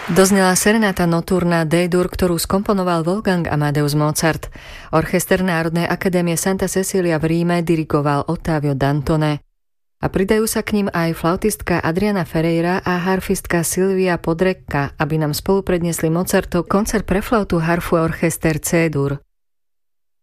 Doznela Serenata Nocturna D-dur, ktorú skomponoval Wolfgang Amadeus Mozart. Orchester Národnej akadémie Santa Cecilia v Ríme dirigoval Ottavio Dantone. A pridajú sa k ním aj flautistka Adriana Ferreira a harfistka Silvia Podrekka, aby nám spolu predniesli Mozartov koncert pre flautu, harfu a orchester C-dur.